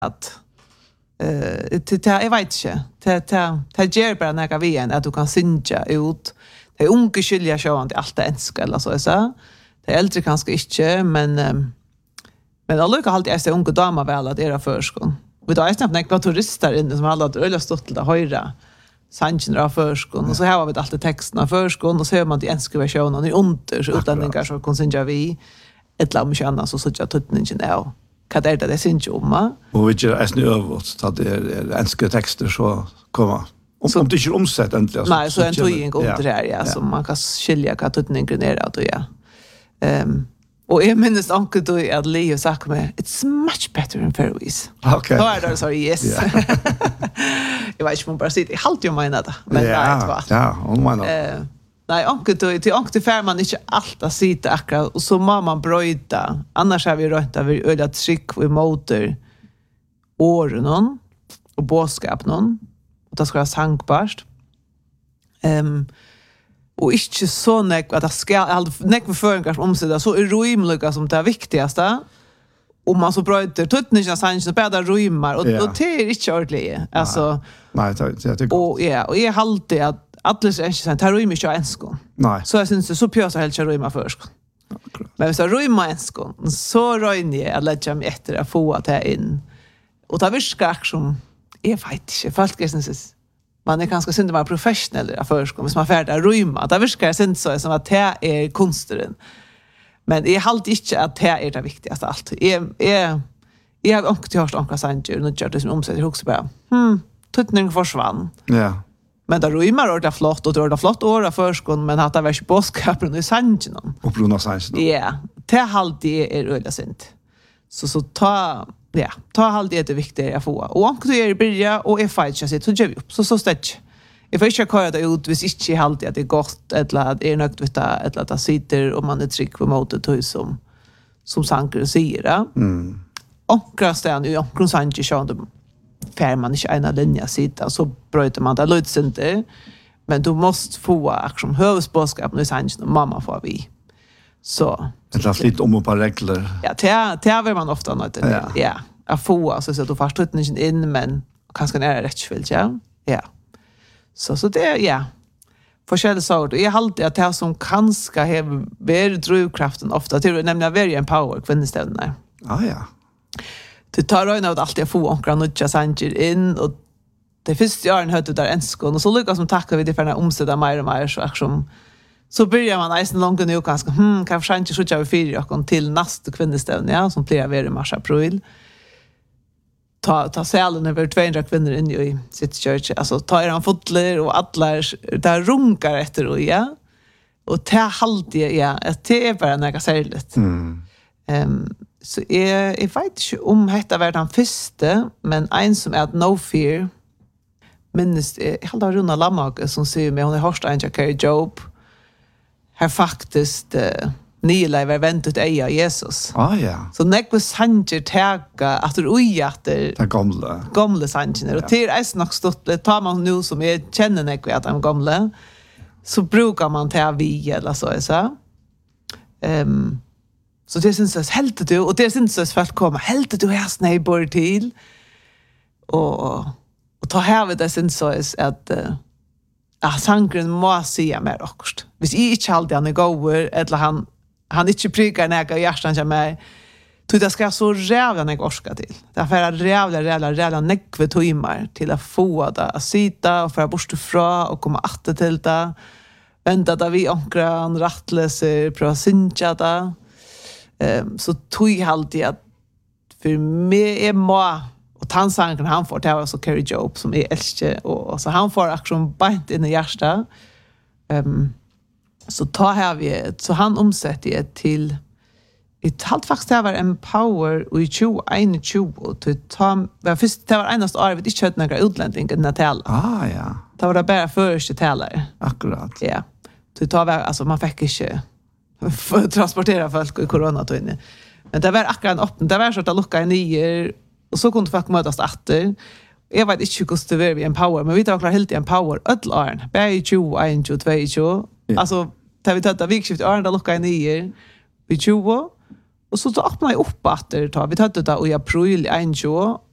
att jag vet inte. Det ger bara några vi en att du kan synja ut. Det är unga skilja sjön till allt det enska eller så så. Det äldre kanske inte men alla kan alltid är unga damer väl att era förskon. Vi då är snabbt några turister inne som alla har stått till det höra. Sanchen av förskon och så här har vi alltid texterna förskon och så hör man de enska versionen i under så utlänningar så kan synja vi ett lam känna så jag tutningen är. Vad är det syns ju om? Och vi gör äsni överst att det är enska texter så komma. Om det inte omsätt äntligen. Nej, så en tog under här ja som man kan skilja vad tutningen ner att ja. Och jag minns onkel då att Leo sagt mig it's much better in Faroese. Okay. Då är det så yes. Jag vet inte om bara sitter halt ju menar det. Men ja, om man nej, onkel fär man inte allt att sitta akkurat och så må man bröta. Annars har vi rönt att vi öda tryck och motor åren och båskap någon. Och det ska vara sankbart. Och inte så nek att det ska nek med föringar som omsätta så är rymliga som det är viktigaste. Och man så bröter tutningen sanns och bädda rymar och det är inte ordentligt. Alltså nej, det och jag alltid att alldeles är inte sant här rymar inte enskon. Nej. Så jag syns det så pjösa helt att rymma först. Men hvis jag rymar enskon så röjner jag att lägga mig efter att få att det in. Och det viskar som jag vet inte folk är man är ganska synd man professionell i förskolan hvis man färdig att rymma. Det viskar synd så som att det är konsten. Men jag håller inte att det är det viktigaste allt. Jag har också hört onka Sanger och nu gör det som omsätter också bara. Tutning försvann. Ja. Men det rymar ordentligt flott och det är flott år av förskolan men att det var inte båskapen i Sanger. Och Bruna Sanger. Ja, det alltid är öliga synd. Så ta alltid det viktiga att få. Och om du är i början och är fight så gör vi upp. Så stretch. Jag får inte köra det ut hvis inte alltid att det är gott eller att det är nökt vet eller att det sitter och man är trygg på motet som Sanger säger. Och stan i omkring Sanger så då fär man inte ena linje sitta så bryter man det lite inte. Men du måste få aktion hövsboskap nu Sanger och mamma får vi. Så det är lite om och på regler. Ja, det vill man ofta något. Ja. Att få så att du förstår inte in men kanske är rättfullt, ja. Ja. Så det är ja. Forskjellige saker. Jag har alltid att det som kanske har varit drivkraften ofta till nämligen very empower kvinneställena. Ah ja. Det tar röjna att alltid få onkra nutja Sanger in och det första åren hörde där enskon och så lyckas som tackar vi det för att omsätta mer och mer så aktion. Så börjar man nästan långt nu kanske kanske inte så jag fyra och till nästa kvinneställning ja som blir i mars april. Ta salen över 200 kvinnor in i sitt church alltså ta eran fotler och alla där runkar efter och ja och ta halt ja att det är bara några särskilt. Så jag vet inte om detta var den första men en som är No Fear minst jag hade Runa Lamag som säger mig hon är Horstein Carrie Job här faktiskt nylever väntat eja Jesus. Ah ja. Så nekva Sanger täga att det gamla Sanger och till är nog stått det tar man nu som jag känner nekva att de gamla så brukar man ta vi eller så. Så det syns så helt du och det syns så folk kommer helt du här snäbor till och ta här vid det syns så att Sangren må säga mer också. Hvis jag inte alltid han är goer eller han inte prikar näga hjärtan till mig så det ska så rävla näga orska till. Det är rävla nägve timmar till att få det att sitta och föra bort ifrån och komma åter till det. Vänta där vi onkran, rattläser, pröva synka det. Så tog jag alltid att för mig är må och tansanken han får det var så Carrie Job som är älskar och så han får aktion bant in i hjärta. Så ta här vi så han omsätter det till ett halt faktiskt det var empower och 21 och ta var först det var enast år vi inte hört några utlänningar i Natal. Ah ja. Det var det bara första talare. Akkurat. Ja. Så ta var alltså man fick inte transportera folk i coronatiden. Men det var akkurat öppet. Det var så att det luckade ner och så kunde folk mötas åter. Jag vet inte hur det var vi empower, men vi tar klart helt empower ödlarn. Bäj 21, 22. Alltså, där vi tar vikskift åren där luckade ner i 20. Och så öppnar jag upp åter. Vi tar det i april 21